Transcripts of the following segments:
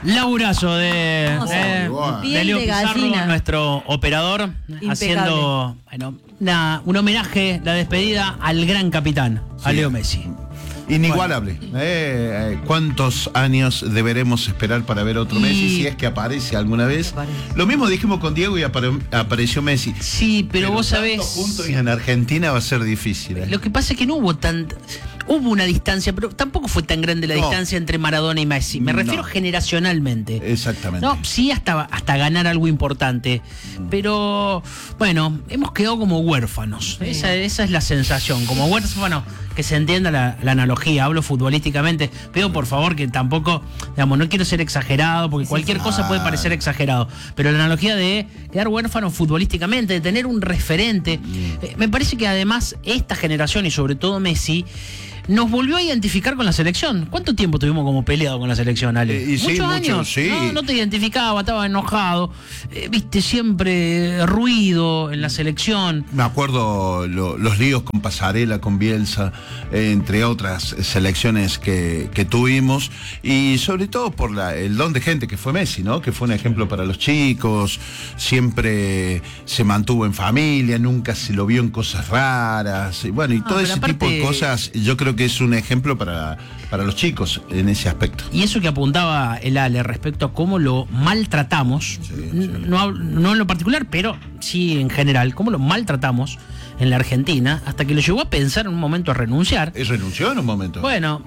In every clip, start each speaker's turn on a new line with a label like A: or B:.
A: Laburazo de Leo Pizarro, nuestro operador,
B: impecable,
A: haciendo un homenaje, la despedida al gran capitán, a Leo Messi.
C: Inigualable. ¿Cuántos años deberemos esperar para ver otro Messi, si es que aparece alguna vez? Lo mismo dijimos con Diego y apareció Messi.
A: Sí, pero vos sabés,
C: juntos y en Argentina va a ser difícil.
A: Lo que pasa es que no hubo hubo una distancia, pero tampoco fue tan grande la distancia entre Maradona y Messi. Me refiero generacionalmente.
C: Exactamente.
A: No, sí, hasta ganar algo importante. Pero, bueno, hemos quedado como huérfanos. Sí. Esa es la sensación. Como huérfanos, que se entienda la analogía. Hablo futbolísticamente. Pido, por favor, que tampoco, digamos, no quiero ser exagerado, porque cualquier cosa puede parecer exagerado. Pero la analogía de quedar huérfanos futbolísticamente, de tener un referente. Me parece que además esta generación, y sobre todo Messi, nos volvió a identificar con la selección. ¿Cuánto tiempo tuvimos como peleado con la selección, Ale? Muchos años.
C: Sí.
A: No te identificaba, estaba enojado. Viste siempre ruido en la selección.
C: Me acuerdo los líos con Pasarela, con Bielsa, entre otras selecciones que tuvimos. Y sobre todo por el don de gente que fue Messi, ¿no? Que fue un ejemplo para los chicos. Siempre se mantuvo en familia, nunca se lo vio en cosas raras. Y bueno, y todo ese tipo de cosas, yo creo que es un ejemplo para los chicos en ese aspecto.
A: Y eso que apuntaba el Ale respecto a cómo lo maltratamos, no en lo particular, pero sí en general, cómo lo maltratamos en la Argentina, hasta que lo llevó a pensar en un momento a renunciar.
C: ¿Y renunció en un momento?
A: Bueno,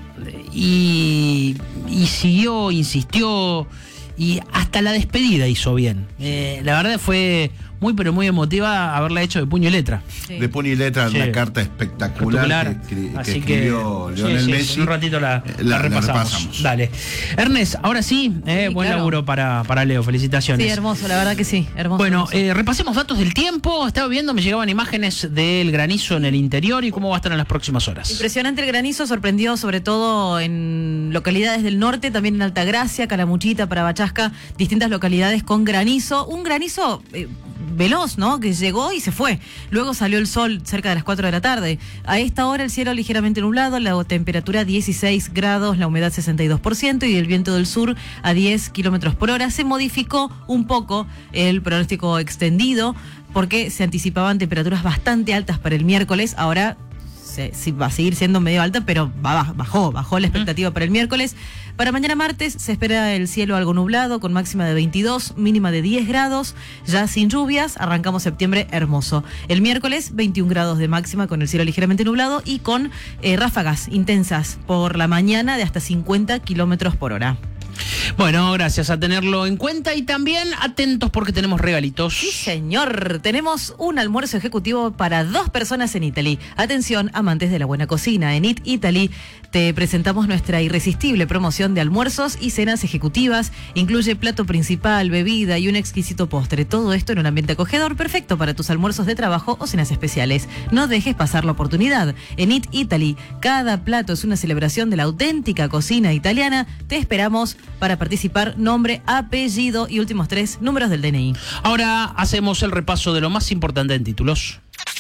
A: y siguió, insistió, y hasta la despedida hizo bien. La verdad fue muy emotiva haberla hecho de puño y letra.
C: Sí. De puño y letra, una carta espectacular que escribió Lionel Messi.
A: En un ratito la repasamos. Dale. Ernest, ahora sí, buen laburo para Leo, felicitaciones.
B: Sí, hermoso, la verdad que sí, hermoso.
A: Bueno, repasemos datos del tiempo. Estaba viendo, me llegaban imágenes del granizo en el interior y cómo va a estar en las próximas horas.
B: Impresionante el granizo, sorprendió sobre todo en localidades del norte, también en Altagracia, Calamuchita, Parabachasca, distintas localidades con granizo. Un granizo veloz, ¿no? Que llegó y se fue. Luego salió el sol cerca de las 4 de la tarde. A esta hora el cielo ligeramente nublado, la temperatura 16 grados, la humedad 62% y el viento del sur a 10 kilómetros por hora. Se modificó un poco el pronóstico extendido porque se anticipaban temperaturas bastante altas para el miércoles. Ahora sí va a seguir siendo medio alta, pero bajó la expectativa para el miércoles. Para mañana martes se espera el cielo algo nublado, con máxima de 22, mínima de 10 grados, ya sin lluvias. Arrancamos septiembre hermoso. El miércoles 21 grados de máxima con el cielo ligeramente nublado y con ráfagas intensas por la mañana de hasta 50 kilómetros por hora.
A: Bueno, gracias, a tenerlo en cuenta y también atentos porque tenemos regalitos.
B: Sí, señor, tenemos un almuerzo ejecutivo para 2 personas en Italy. Atención, amantes de la buena cocina. En Eat Italy te presentamos nuestra irresistible promoción de almuerzos y cenas ejecutivas. Incluye plato principal, bebida y un exquisito postre. Todo esto en un ambiente acogedor, perfecto para tus almuerzos de trabajo o cenas especiales. No dejes pasar la oportunidad. En Eat Italy, cada plato es una celebración de la auténtica cocina italiana. Te esperamos para participar, nombre, apellido y últimos 3 números del DNI.
A: Ahora hacemos el repaso de lo más importante en títulos.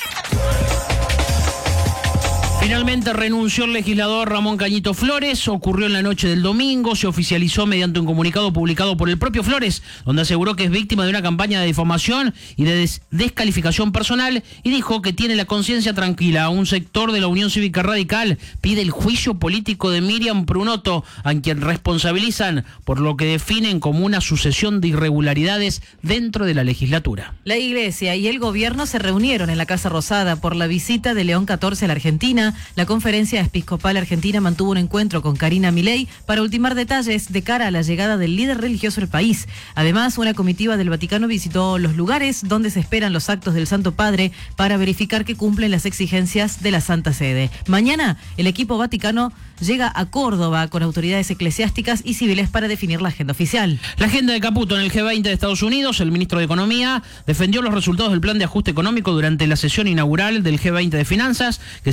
A: Finalmente renunció el legislador Ramón Cañito Flores. Ocurrió en la noche del domingo. Se oficializó mediante un comunicado publicado por el propio Flores, donde aseguró que es víctima de una campaña de difamación y de descalificación personal y dijo que tiene la conciencia tranquila. Un sector de la Unión Cívica Radical pide el juicio político de Miriam Prunoto, a quien responsabilizan por lo que definen como una sucesión de irregularidades dentro de la legislatura.
B: La Iglesia y el gobierno se reunieron en la Casa Rosada por la visita de León XIV a la Argentina. La Conferencia Episcopal Argentina mantuvo un encuentro con Karina Milei para ultimar detalles de cara a la llegada del líder religioso al país. Además, una comitiva del Vaticano visitó los lugares donde se esperan los actos del Santo Padre para verificar que cumplen las exigencias de la Santa Sede. Mañana, el equipo vaticano llega a Córdoba con autoridades eclesiásticas y civiles para definir la agenda oficial.
A: La agenda de Caputo en el G20 de Estados Unidos. El ministro de Economía defendió los resultados del plan de ajuste económico durante la sesión inaugural del G20 de Finanzas que se realizó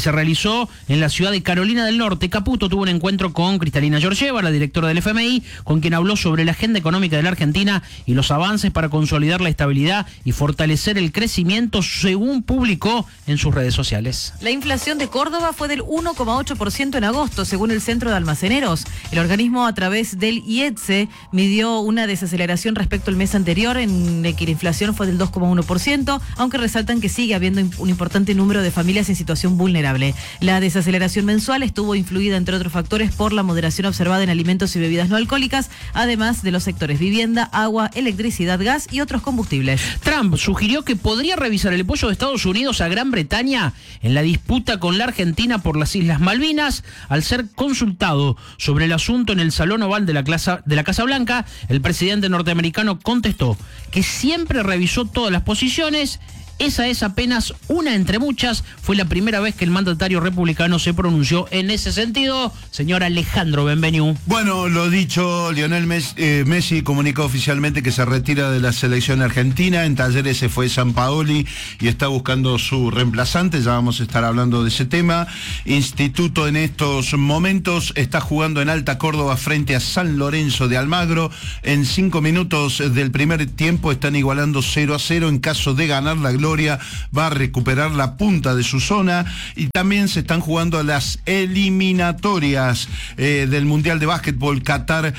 A: realizó en la ciudad de Carolina del Norte. Caputo tuvo un encuentro con Cristalina Georgieva, la directora del FMI, con quien habló sobre la agenda económica de la Argentina y los avances para consolidar la estabilidad y fortalecer el crecimiento, según publicó en sus redes sociales.
B: La inflación de Córdoba fue del 1,8% en agosto, según el Centro de Almaceneros. El organismo, a través del IETSE, midió una desaceleración respecto al mes anterior, en el que la inflación fue del 2,1%, aunque resaltan que sigue habiendo un importante número de familias en situación vulnerable. La desaceleración mensual estuvo influida, entre otros factores, por la moderación observada en alimentos y bebidas no alcohólicas, además de los sectores vivienda, agua, electricidad, gas y otros combustibles.
A: Trump sugirió que podría revisar el apoyo de Estados Unidos a Gran Bretaña en la disputa con la Argentina por las Islas Malvinas. Al ser consultado sobre el asunto en el Salón Oval de la Casa Blanca, el presidente norteamericano contestó que siempre revisó todas las posiciones. Esa es apenas una entre muchas. Fue la primera vez que el mandatario republicano se pronunció en ese sentido. Señor Alejandro Benvenu.
C: Bueno, lo dicho, Lionel Messi comunicó oficialmente que se retira de la selección argentina. En Talleres se fue Sampaoli y está buscando su reemplazante. Ya vamos a estar hablando de ese tema. Instituto en estos momentos está jugando en Alta Córdoba frente a San Lorenzo de Almagro. En 5 minutos del primer tiempo están igualando 0-0. En caso de ganar, la Gloria va a recuperar la punta de su zona. Y también se están jugando las eliminatorias del Mundial de Básquetbol Qatar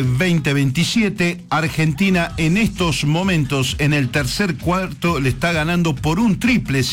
C: 2027. Argentina en estos momentos, en el tercer cuarto, le está ganando por un triple,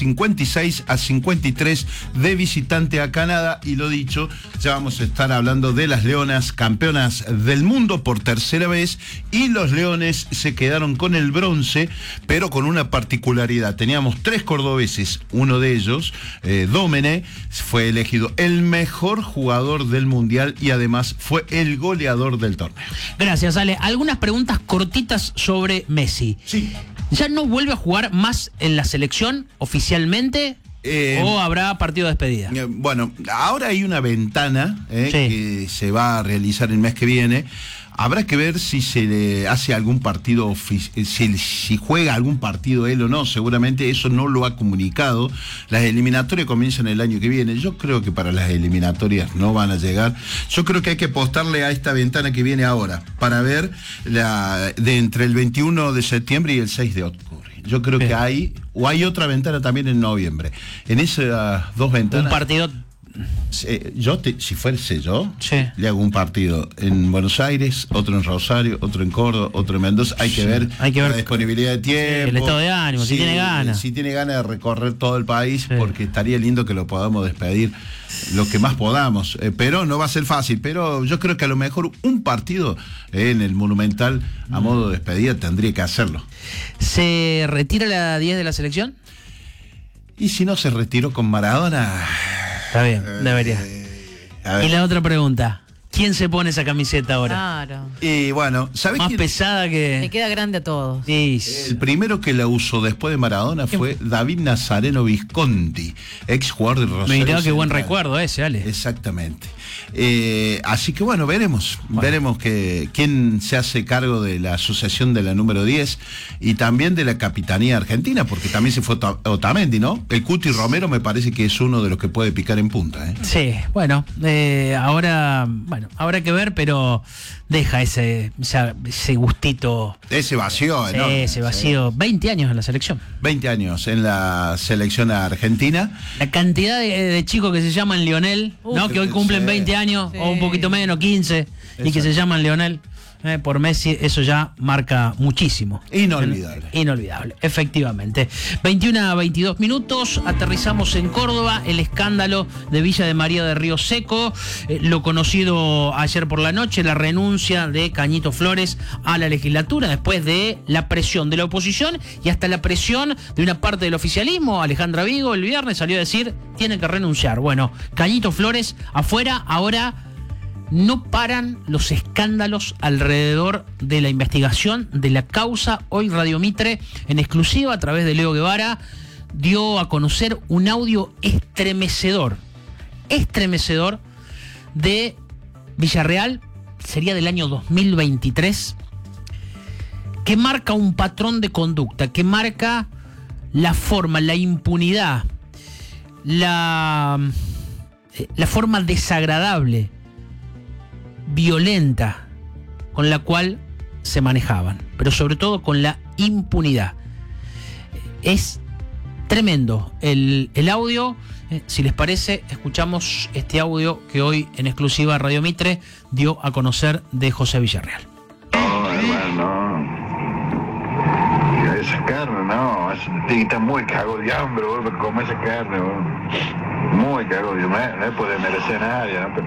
C: 56-53 de visitante a Canadá. Y lo dicho, ya vamos a estar hablando de las Leonas, campeonas del mundo por tercera vez, y los Leones se quedaron con el bronce, pero con una particularidad. Teníamos 3 cordobeses, uno de ellos, Dómene, fue elegido el mejor jugador del Mundial y además fue el goleador del torneo.
A: Gracias, Ale. Algunas preguntas cortitas sobre Messi.
C: Sí.
A: ¿Ya no vuelve a jugar más en la selección oficialmente? ¿O habrá partido de despedida?
C: Bueno, ahora hay una ventana
A: Sí.
C: que se va a realizar el mes que viene. Habrá que ver si se le hace algún partido, si juega algún partido él o no. Seguramente eso no lo ha comunicado. Las eliminatorias comienzan el año que viene. Yo creo que para las eliminatorias no van a llegar. Yo creo que hay que apostarle a esta ventana que viene ahora para ver de entre el 21 de septiembre y el 6 de octubre. Yo creo que hay otra ventana también en noviembre. En esas dos ventanas...
A: Un partido...
C: si fuese yo,
A: Sí.
C: le hago un partido en Buenos Aires, otro en Rosario, otro en Córdoba, otro en Mendoza. Hay que ver la disponibilidad de tiempo,
A: el estado de ánimo, si tiene ganas.
C: Si tiene ganas de recorrer todo el país,
A: Sí.
C: porque estaría lindo que lo podamos despedir lo que más podamos. Pero no va a ser fácil. Pero yo creo que a lo mejor un partido en el Monumental a modo de despedida tendría que hacerlo.
A: ¿Se retira la 10 de la selección?
C: Y si no se retiró con Maradona...
A: Está bien, debería.
C: A ver.
A: Y la otra pregunta, ¿quién se pone esa camiseta ahora?
B: Claro.
C: Y bueno, ¿sabés
A: Más
C: quién?
A: pesada
B: Le
A: que...
B: queda grande a todos.
A: Sí.
C: El primero que la usó después de Maradona fue David Nazareno Visconti, ex jugador de Rosario
A: Mirá qué buen
C: Central.
A: recuerdo ese, Ale.
C: Exactamente. Así que bueno, veremos quién se hace cargo de la asociación de la número 10 y también de la capitanía argentina, porque también se fue Otamendi, ¿no? El Cuti Romero me parece que es uno de los que puede picar en punta, ¿eh?
A: Sí, bueno, ahora, habrá que ver, pero deja ese gustito,
C: Ese vacío, ¿no?
A: ese vacío. 20 años en la selección.
C: 20 años en la selección argentina.
A: La cantidad de chicos que se llaman Lionel, ¿no? Que hoy cumplen
C: sí.
A: 20 años,
B: Sí.
A: o un poquito menos, 15, y que
C: Exacto.
A: se llaman Lionel. Por Messi, eso ya marca muchísimo.
C: Inolvidable.
A: Inolvidable, efectivamente. 21 a 22 minutos, aterrizamos en Córdoba, el escándalo de Villa de María de Río Seco, lo conocido ayer por la noche, la renuncia de Cañito Flores a la legislatura después de la presión de la oposición y hasta la presión de una parte del oficialismo. Alejandra Vigo el viernes salió a decir, tiene que renunciar. Bueno, Cañito Flores afuera, ahora... No paran los escándalos alrededor de la investigación de la causa. Hoy Radio Mitre, en exclusiva a través de Leo Guevara, dio a conocer un audio estremecedor de Villarreal, sería del año 2023, que marca un patrón de conducta, que marca la forma, la impunidad, la la forma desagradable, violenta, con la cual se manejaban, pero sobre todo con la impunidad. Es tremendo el audio. Si les parece, escuchamos este audio que hoy en exclusiva Radio Mitre dio a conocer de José Villarreal.
D: No, hermano, no. Esa carne, no. Está muy cago de hambre, bro, para comer esa carne, bro. Muy cago de hambre. No puede merecer a nadie, ¿no? Pero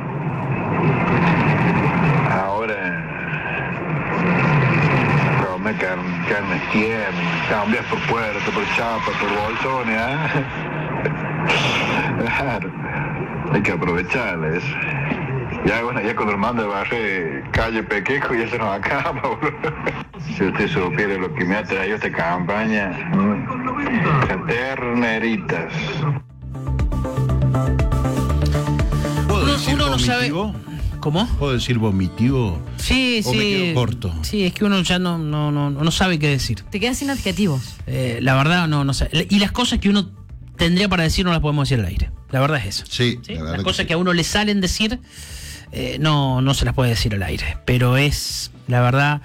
D: ahora comer carne tierna, cambias por puerto, por chapa, por bolsones, ¿ah? Claro, hay que aprovecharles. Ya bueno, ya cuando el mando de barre calle Pequejo ya se nos acaba, bro. Si usted supiera lo que me ha traído esta campaña, terneritas.
C: ¿Puedo decir
A: Uno no sabe.
C: vomitivo?
A: ¿Cómo?
C: ¿Puedo decir vomitivo?
A: Sí,
C: ¿O me quedo corto?
A: Sí, es que uno ya no sabe qué decir.
B: Te quedas sin adjetivos.
A: La verdad no sé. Y las cosas que uno tendría para decir no las podemos decir al aire. La verdad es eso.
C: Sí,
A: ¿Sí?
C: la verdad
A: Las
C: que
A: cosas
C: sí.
A: que a uno le salen decir, no se las puede decir al aire. Pero es, la verdad,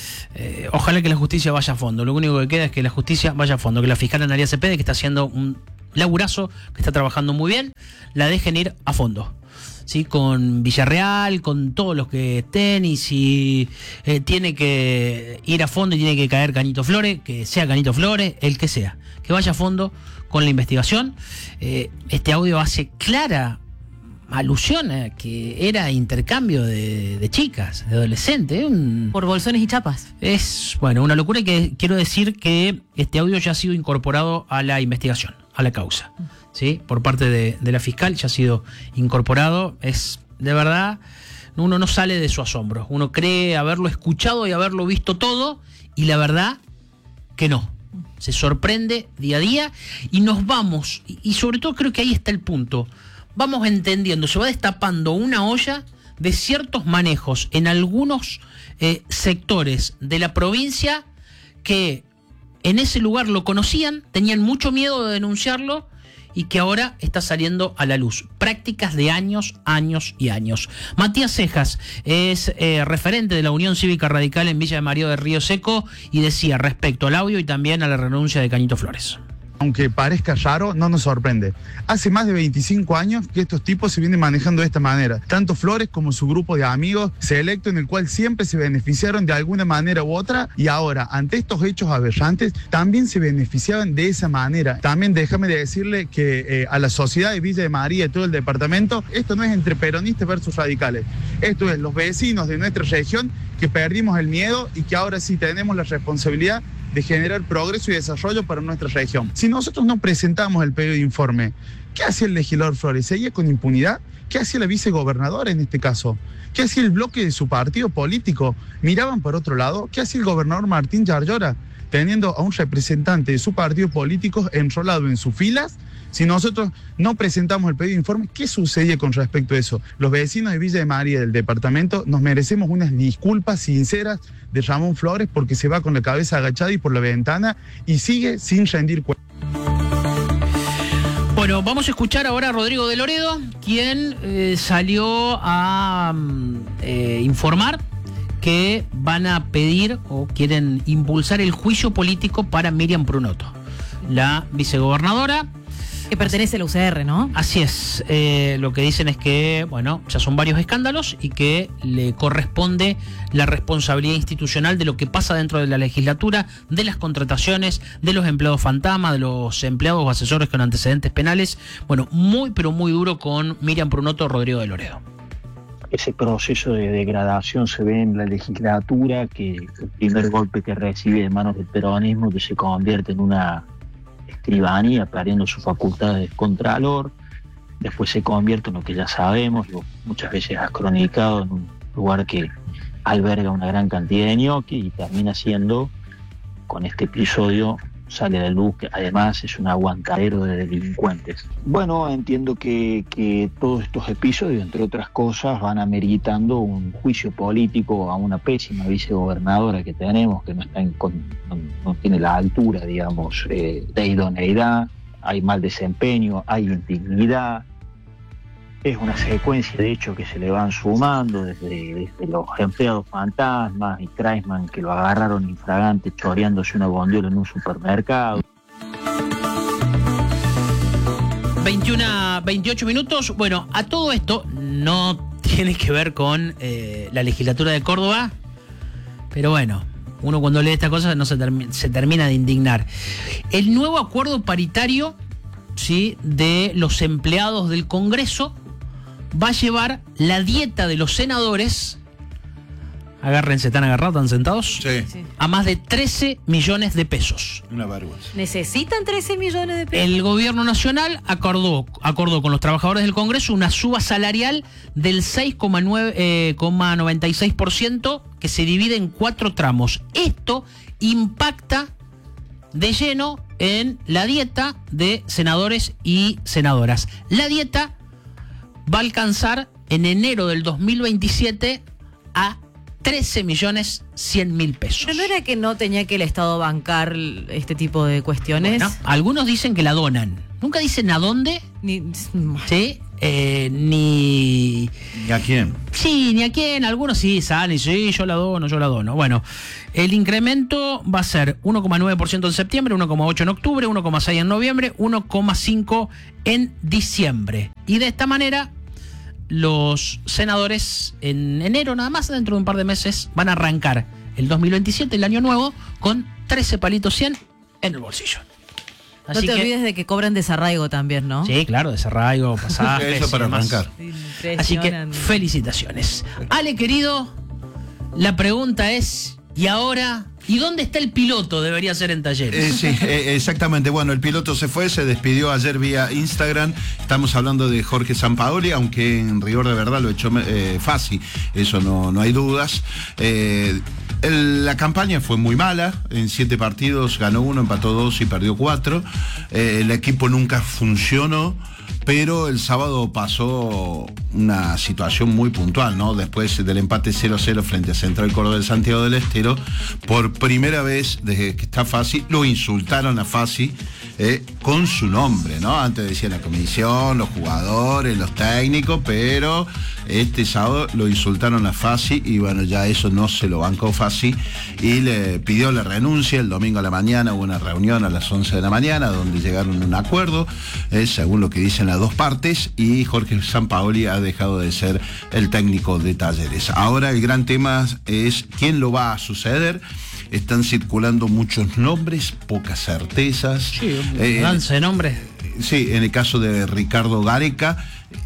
A: ojalá que la justicia vaya a fondo. Lo único que queda es que la justicia vaya a fondo. Que la fiscal Analía Cepede, que está haciendo un laburazo, que está trabajando muy bien, la dejen ir a fondo. ¿Sí? Con Villarreal, con todos los que estén, y si tiene que ir a fondo y tiene que caer Cañito Flores, que sea Cañito Flores, el que sea, que vaya a fondo con la investigación. Este audio hace clara alusión a que era intercambio de chicas, de adolescentes.
B: Por bolsones y chapas.
A: Es, bueno, una locura, y que quiero decir que este audio ya ha sido incorporado a la investigación, a la causa, ¿sí? Por parte de la fiscal ya ha sido incorporado. Es, de verdad, uno no sale de su asombro. Uno cree haberlo escuchado y haberlo visto todo, y la verdad que no. Se sorprende día a día y nos vamos, y sobre todo creo que ahí está el punto, vamos entendiendo, se va destapando una olla de ciertos manejos en algunos sectores de la provincia que en ese lugar lo conocían, tenían mucho miedo de denunciarlo, y que ahora está saliendo a la luz. Prácticas de años y años. Matías Cejas es referente de la Unión Cívica Radical en Villa de María de Río Seco, y decía respecto al audio y también a la renuncia de Cañito Flores.
E: Aunque parezca raro, no nos sorprende. Hace más de 25 años que estos tipos se vienen manejando de esta manera. Tanto Flores como su grupo de amigos selecto, en el cual siempre se beneficiaron de alguna manera u otra, y ahora, ante estos hechos aberrantes, también se beneficiaban de esa manera. También déjame de decirle que a la sociedad de Villa de María y todo el departamento, esto no es entre peronistas versus radicales. Esto es los vecinos de nuestra región que perdimos el miedo y que ahora sí tenemos la responsabilidad de generar progreso y desarrollo para nuestra región. Si nosotros no presentamos el pedido de informe, ¿qué hacía el legislador Flores? ¿Seguía con impunidad? ¿Qué hacía la vicegobernadora en este caso? ¿Qué hacía el bloque de su partido político? ¿Miraban por otro lado? ¿Qué hacía el gobernador Martín Yarlora, teniendo a un representante de su partido político enrolado en sus filas? Si nosotros no presentamos el pedido de informe, ¿qué sucedía con respecto a eso? Los vecinos de Villa de María del departamento nos merecemos unas disculpas sinceras de Ramón Flores, porque se va con la cabeza agachada y por la ventana y sigue sin rendir cuentas.
A: Bueno, vamos a escuchar ahora a Rodrigo de Loredo, quien salió a informar que van a pedir o quieren impulsar el juicio político para Miriam Prunoto, la vicegobernadora.
B: Que pertenece a la UCR, ¿no?
A: Así es. Lo que dicen es que, bueno, ya son varios escándalos y que le corresponde la responsabilidad institucional de lo que pasa dentro de la legislatura, de las contrataciones, de los empleados fantasma, de los empleados o asesores con antecedentes penales. Bueno, muy, pero muy duro con Miriam Prunoto, Rodrigo de Loredo.
F: Ese proceso de degradación se ve en la legislatura, que el primer golpe que recibe de manos del peronismo, que se convierte en una escribanía, perdiendo su facultad de contralor, después se convierte en lo que ya sabemos, muchas veces has cronicado, en un lugar que alberga una gran cantidad de ñoquis, y termina siendo, con este episodio, sale a la luz que además es un aguantadero de delincuentes. Bueno, entiendo que todos estos episodios, entre otras cosas, van ameritando un juicio político a una pésima vicegobernadora que tenemos, que no tiene la altura, digamos, de idoneidad. Hay mal desempeño, hay indignidad, Es una secuencia de hechos que se le van sumando desde los empleados fantasmas y Kreisman que lo agarraron infragante choreándose una bondiola en un supermercado.
A: 28 minutos. Bueno, a todo esto no tiene que ver con la legislatura de Córdoba, pero bueno, uno cuando lee estas cosas no se termina de indignar. El nuevo acuerdo paritario, ¿sí?, de los empleados del Congreso va a llevar la dieta de los senadores, agárrense, ¿están agarrados, están sentados?
C: Sí.
A: A más de 13 millones de pesos.
C: Una vergüenza.
B: ¿Necesitan 13 millones de pesos?
A: El gobierno nacional acordó con los trabajadores del Congreso una suba salarial del 6,96% que se divide en 4 tramos. Esto impacta de lleno en la dieta de senadores y senadoras. La dieta va a alcanzar en enero del 2027 a 13.100.000 pesos.
B: ¿Pero no era que no tenía que el Estado bancar este tipo de cuestiones?
A: Bueno, algunos dicen que la donan. Nunca dicen a dónde, ¿sí? Ni
C: a quién.
A: Sí, ni a quién. Algunos sí salen y sí, yo la dono. Bueno, el incremento va a ser 1,9% en septiembre, 1,8% en octubre, 1,6% en noviembre, 1,5% en diciembre. Y de esta manera, los senadores en enero, nada más dentro de un par de meses, van a arrancar el 2027, el año nuevo, con 13 palitos 100 en el bolsillo.
B: No te olvides de que cobran desarraigo también, ¿no?
A: Sí, claro, desarraigo, pasajes.
C: Eso para arrancar.
A: Así que felicitaciones. Ale, querido, la pregunta es, ¿y ahora? ¿Y dónde está el piloto? Debería ser en Talleres.
C: Sí, exactamente. Bueno, el piloto se despidió ayer vía Instagram. Estamos hablando de Jorge Sampaoli, aunque en rigor de verdad lo echó fácil, eso no hay dudas. La campaña fue muy mala, en 7 partidos ganó 1, empató 2 y perdió 4. El equipo nunca funcionó, pero el sábado pasó una situación muy puntual, ¿no? Después del empate 0-0 frente a Central Córdoba de Santiago del Estero, por primera vez desde que está Fassi, lo insultaron a Fassi con su nombre, ¿no? Antes decían la comisión, los jugadores, los técnicos, pero este sábado lo insultaron a Fassi y bueno, ya eso no se lo bancó Fassi y le pidió la renuncia. El domingo a la mañana hubo una reunión a las 11 de la mañana donde llegaron a un acuerdo, según lo que dicen las dos partes, y Jorge Sampaoli ha dejado de ser el técnico de Talleres. Ahora el gran tema es quién lo va a suceder. Están circulando muchos nombres, pocas certezas.
A: Sí, danza de nombres.
C: Sí, en el caso de Ricardo Gareca.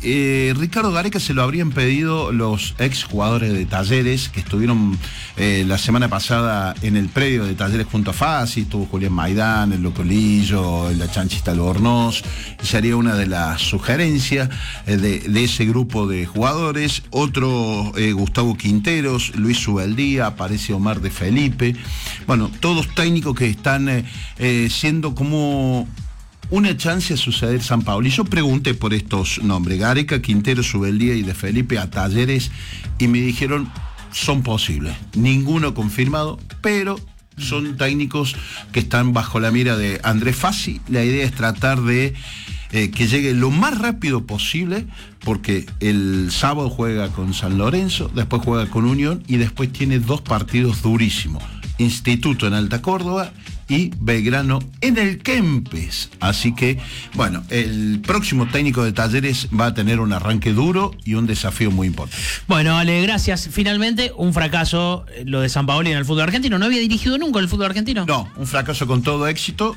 C: Ricardo Gareca se lo habrían pedido los ex jugadores de Talleres que estuvieron la semana pasada en el predio de Talleres junto a Fassi. Estuvo Julián Maidán, el Locolillo, la Chanchita Albornoz. Sería una de las sugerencias de ese grupo de jugadores. Otro, Gustavo Quinteros, Luis Subeldía, aparece Omar de Felipe. Bueno, todos técnicos que están siendo como una chance a suceder Sampaoli. Yo pregunté por estos nombres, Gareca, Quintero, Subeldía y de Felipe a Talleres, y me dijeron, son posibles. Ninguno confirmado, pero son técnicos que están bajo la mira de Andrés Fassi. La idea es tratar de que llegue lo más rápido posible, porque el sábado juega con San Lorenzo, después juega con Unión y después tiene 2 partidos durísimos. Instituto en Alta Córdoba y Belgrano en el Kempes. Así que, bueno, el próximo técnico de Talleres va a tener un arranque duro y un desafío muy importante.
A: Bueno, Ale, gracias. Finalmente, un fracaso lo de Sampaoli en el fútbol argentino. ¿No había dirigido nunca el fútbol argentino?
C: No, un fracaso con todo éxito.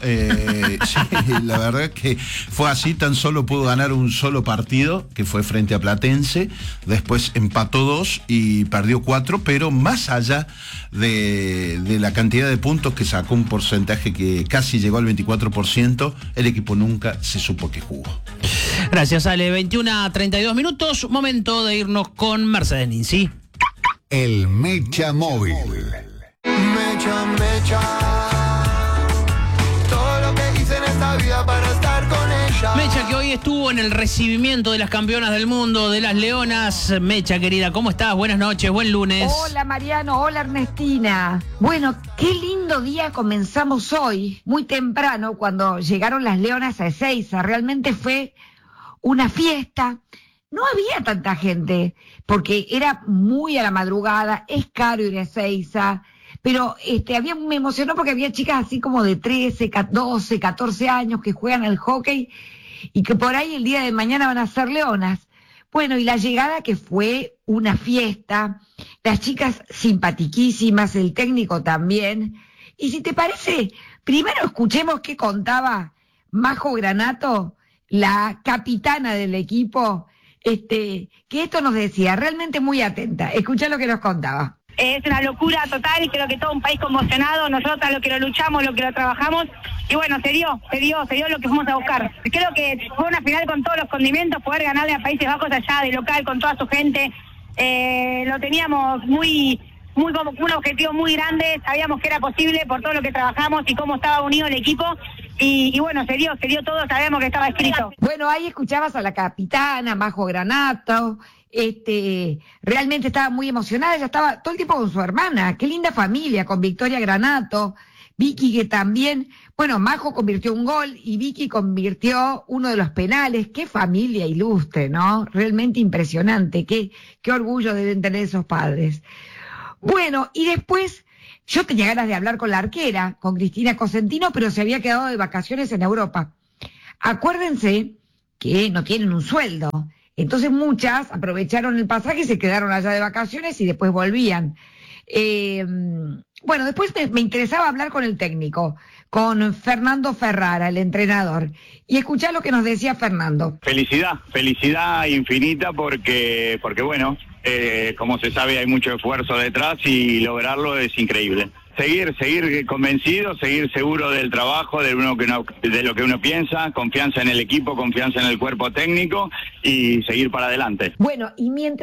C: Sí, la verdad es que fue así. Tan solo pudo ganar un solo partido, que fue frente a Platense. Después empató 2 y perdió 4, pero más allá de la cantidad de puntos que sacó, un porcentaje que casi llegó al 24%, el equipo nunca se supo que jugó.
A: Gracias, Ale. 21:32 minutos, momento de irnos con Mercedes Ninzi.
G: El Mecha Móvil.
H: Mecha, todo lo que hice en esta vida para estar con ella.
A: Mecha, que hoy estuvo en el recibimiento de las campeonas del mundo, de las Leonas. Mecha, querida, ¿cómo estás? Buenas noches, buen lunes.
I: Hola, Mariano, hola, Ernestina. Bueno, qué lindo día comenzamos hoy, muy temprano, cuando llegaron las Leonas a Ezeiza. Realmente fue una fiesta. no había tanta gente, porque era muy a la madrugada, es caro ir a Ezeiza, pero me emocionó porque había chicas así como de 13, 12, 14 años que juegan al hockey y que por ahí el día de mañana van a ser leonas. Bueno, y la llegada que fue una fiesta, las chicas simpatiquísimas, el técnico también. Y si te parece, primero escuchemos qué contaba Majo Granato, la capitana del equipo, que esto nos decía, realmente muy atenta. Escuchá lo que nos contaba.
J: Es una locura total y creo que todo un país conmocionado, nosotros lo que lo luchamos, lo que lo trabajamos y bueno, se dio lo que fuimos a buscar. Creo que fue una final con todos los condimentos, poder ganarle a Países Bajos allá de local con toda su gente, lo teníamos muy como un objetivo muy grande, sabíamos que era posible por todo lo que trabajamos y cómo estaba unido el equipo y bueno, se dio todo, sabemos que estaba escrito.
I: Bueno, ahí escuchabas a la capitana, Majo Granato, realmente estaba muy emocionada, ella estaba todo el tiempo con su hermana, qué linda familia, con Victoria Granato, Vicky que también, bueno, Majo convirtió un gol y Vicky convirtió uno de los penales, qué familia ilustre, ¿no? Realmente impresionante, qué orgullo deben tener esos padres. Bueno, y después yo tenía ganas de hablar con la arquera, con Cristina Cosentino, pero se había quedado de vacaciones en Europa. Acuérdense que no tienen un sueldo, entonces muchas aprovecharon el pasaje y se quedaron allá de vacaciones y después volvían. Bueno, después me interesaba hablar con el técnico, con Fernando Ferrara, el entrenador, y escuchar lo que nos decía Fernando.
K: Felicidad infinita porque bueno, como se sabe hay mucho esfuerzo detrás y lograrlo es increíble. Seguir convencido, seguir seguro del trabajo, de lo que uno piensa, confianza en el equipo, confianza en el cuerpo técnico y seguir para adelante.
I: Bueno, y mientras